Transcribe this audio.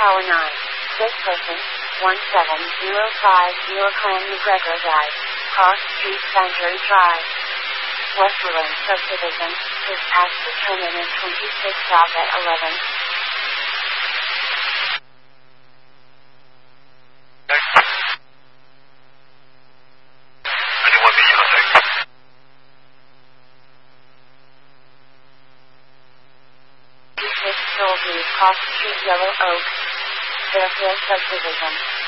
Tower 9. This person, 17050 Clan McGregor Drive, Cross Street Sanctuary Drive, Westmoreland Subdivision, is asked to turn in 26 stop at 11. Cross Street Yellow Oak, Fairfield Subdivision.